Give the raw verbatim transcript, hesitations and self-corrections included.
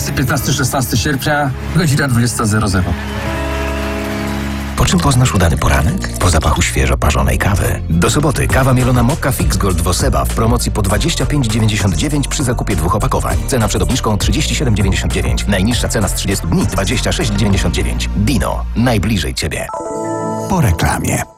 czternasty, piętnasty, szesnasty sierpnia, godzina dwudziesta zero zero. Po czym poznasz udany poranek? Po zapachu świeżo parzonej kawy. Do soboty kawa mielona Mokka Fix Gold Woseba w promocji po dwadzieścia pięć dziewięćdziesiąt dziewięć przy zakupie dwóch opakowań. Cena przed obniżką trzydzieści siedem dziewięćdziesiąt dziewięć. Najniższa cena z trzydziestu dni dwadzieścia sześć dziewięćdziesiąt dziewięć. Dino. Najbliżej Ciebie. Po reklamie.